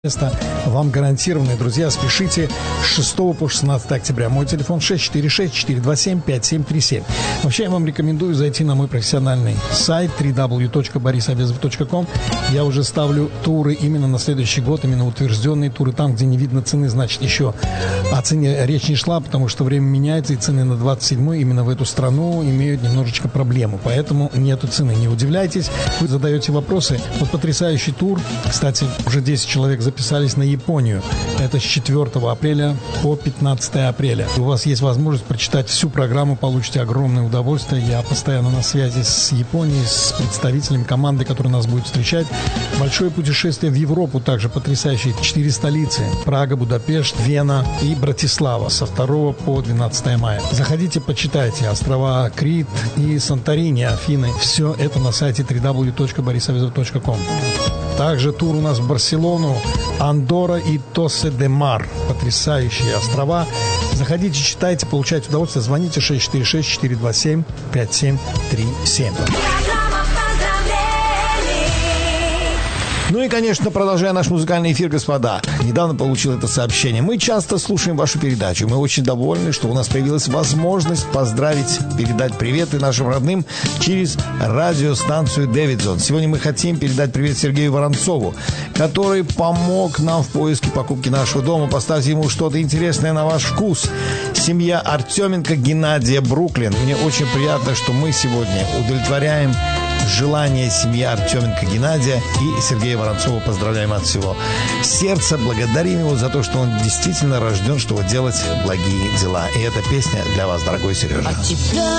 место вам гарантированное. Друзья, спешите с 6 по 16 октября. Мой телефон 646-427-5737. Вообще, я вам рекомендую зайти на мой профессиональный сайт www.borisabezov.com. Я уже ставлю туры именно на следующий год, именно утвержденные туры. Там, где не видно цены, значит, еще о цене речь не шла, потому что время меняется, и цены на 27-й именно в эту страну имеют немножечко проблему. Поэтому нету цены. Не удивляйтесь. Вы задаете вопросы. Вот потрясающий тур. Кстати, уже 10 человек записались на Японию. Это с 4 апреля по 15 апреля. У вас есть возможность прочитать всю программу, получите огромное удовольствие. Я постоянно на связи с Японией, с представителем команды, которая нас будет встречать. Большое путешествие в Европу также потрясающее. 4 столицы. Прага, Будапешт, Вена и Братислава со 2 по 12 мая. Заходите, почитайте. Острова Крит и Санторини, Афины. Все это на сайте www.borisabezov.com. Также тур у нас в Барселону, Андорра и Тосе-де-Мар. Потрясающие острова. Заходите, читайте, получайте удовольствие. Звоните 646-427-5737. Ну и, конечно, продолжая наш музыкальный эфир, господа, недавно получил это сообщение. Мы часто слушаем вашу передачу. Мы очень довольны, что у нас появилась возможность поздравить, передать приветы нашим родным через радиостанцию «Дэвидсон». Сегодня мы хотим передать привет Сергею Воронцову, который помог нам в поиске покупки нашего дома. Поставьте ему что-то интересное на ваш вкус. Семья Артеменко, Геннадия, Бруклин. Мне очень приятно, что мы сегодня удовлетворяем желание семьи Артеменко, Геннадия и Сергея Воронцова. Поздравляем от всего сердца. Благодарим его за то, что он действительно рожден, чтобы делать благие дела. И эта песня для вас, дорогой Сережа.